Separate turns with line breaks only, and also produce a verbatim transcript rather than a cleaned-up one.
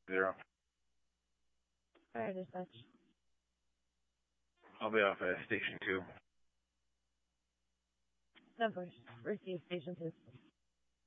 Zero.
Fire dispatch.
I'll be off at station two.
Numbers. Receive station two.